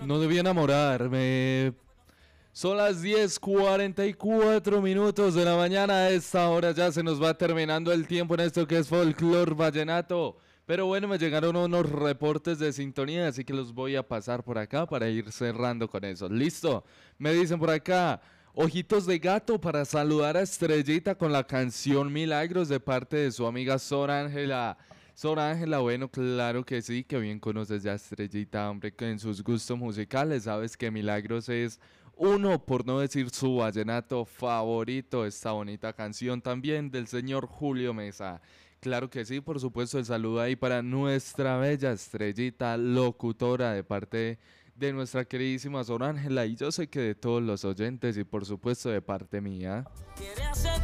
No debí enamorarme. Son las 10:44 de la mañana. A esta hora ya se nos va terminando el tiempo en esto que es Folklore Vallenato. Pero bueno, me llegaron unos reportes de sintonía, así que los voy a pasar por acá para ir cerrando con eso. ¿Listo? Me dicen por acá, ojitos de gato para saludar a Estrellita con la canción Milagros de parte de su amiga Sora Ángela. Sora Ángela, bueno, claro que sí, que bien conoces ya a Estrellita, hombre, que en sus gustos musicales sabes que Milagros es uno, por no decir su vallenato favorito, esta bonita canción también del señor Julio Mesa. Claro que sí, por supuesto, el saludo ahí para nuestra bella Estrellita, locutora de parte de nuestra queridísima Sor Ángela, y yo sé que de todos los oyentes y por supuesto de parte mía.